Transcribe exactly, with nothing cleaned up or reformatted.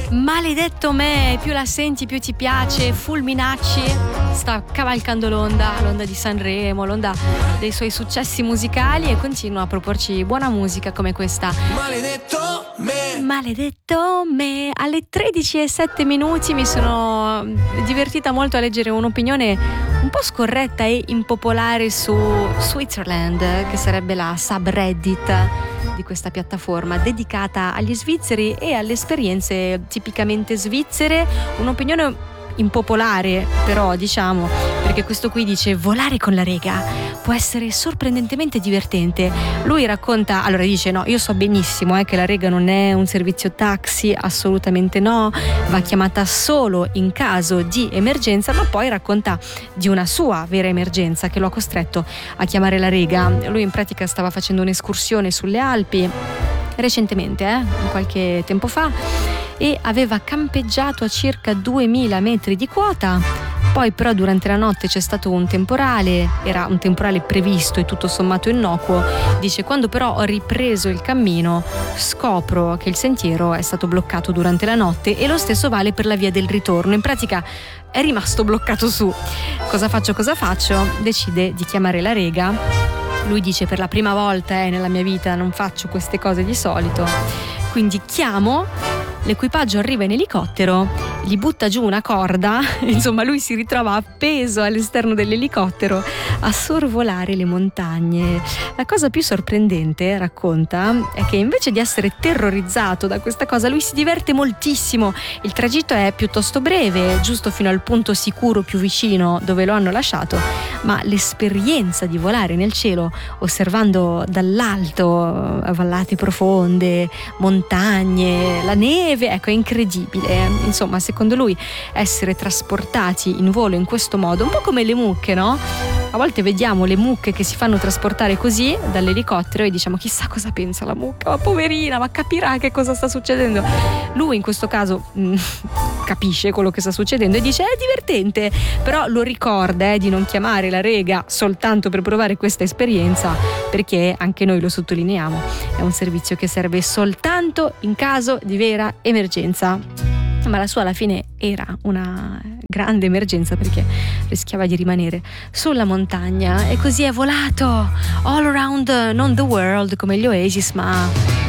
Maledetto me, più la senti più ti piace. Fulminacci sta cavalcando l'onda, l'onda di Sanremo, l'onda dei suoi successi musicali, e continua a proporci buona musica come questa. Maledetto me. Maledetto me. Alle tredici e sette minuti mi sono divertita molto a leggere un'opinione un po' scorretta e impopolare su Switzerland, che sarebbe la subreddit di questa piattaforma dedicata agli svizzeri e alle esperienze tipicamente svizzere. Un'opinione impopolare, però, diciamo, perché questo qui dice: volare con la Rega può essere sorprendentemente divertente. Lui racconta, allora dice: no, io so benissimo eh, che la Rega non è un servizio taxi, assolutamente no, va chiamata solo in caso di emergenza, ma poi racconta di una sua vera emergenza che lo ha costretto a chiamare la Rega. Lui in pratica stava facendo un'escursione sulle Alpi recentemente, eh, qualche tempo fa, e aveva campeggiato a circa duemila metri di quota. Poi però durante la notte c'è stato un temporale, era un temporale previsto e tutto sommato innocuo. Dice: quando però ho ripreso il cammino scopro che il sentiero è stato bloccato durante la notte, e lo stesso vale per la via del ritorno. In pratica è rimasto bloccato su. Cosa faccio, cosa faccio? Decide di chiamare la Rega. Lui dice: per la prima volta eh, nella mia vita non faccio queste cose di solito, quindi chiamo, l'equipaggio arriva in elicottero, gli butta giù una corda, insomma lui si ritrova appeso all'esterno dell'elicottero a sorvolare le montagne. La cosa più sorprendente, racconta, è che invece di essere terrorizzato da questa cosa, lui si diverte moltissimo. Il tragitto è piuttosto breve, giusto fino al punto sicuro più vicino dove lo hanno lasciato, ma l'esperienza di volare nel cielo osservando dall'alto vallate profonde, montagne, la neve, ecco, è incredibile. Insomma, secondo lui essere trasportati in volo in questo modo, un po' come le mucche, no? A volte vediamo le mucche che si fanno trasportare così dall'elicottero e diciamo: chissà cosa pensa la mucca, ma poverina, ma capirà che cosa sta succedendo. Lui in questo caso mh, capisce quello che sta succedendo e dice: è divertente, però lo ricorda eh, di non chiamare la Rega soltanto per provare questa esperienza, perché anche noi lo sottolineiamo, è un servizio che serve soltanto in caso di vera emergenza. Ma la sua alla fine era una grande emergenza, perché rischiava di rimanere sulla montagna, e così è volato all around, non the world come gli Oasis, ma